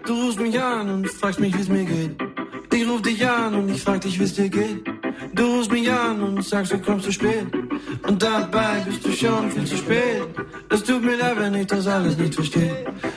Du rufst mich an und fragst mich, wie's mir geht. Ich ruf dich an und ich frag dich, wie's dir geht. Du rufst mich an und sagst, du kommst zu spät. Und dabei bist du schon viel zu spät. Es tut mir leid, wenn ich das alles nicht verstehe.